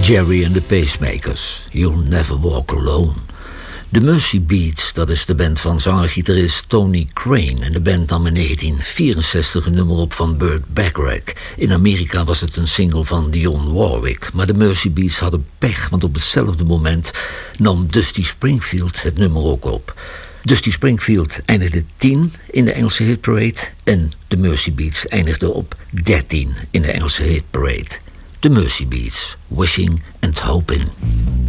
Jerry and the Pacemakers, You'll Never Walk Alone. The Mersey Beats, dat is de band van zanger-gitarist Tony Crane. En de band nam in 1964 een nummer op van Burt Bacharach. In Amerika was het een single van Dionne Warwick. Maar de Mersey Beats hadden pech, want op hetzelfde moment nam Dusty Springfield het nummer ook op. Dusty Springfield eindigde 10 in de Engelse hitparade en de Mersey Beats eindigde op 13 in de Engelse hitparade. The Mersey Beats, Wishing and Hoping.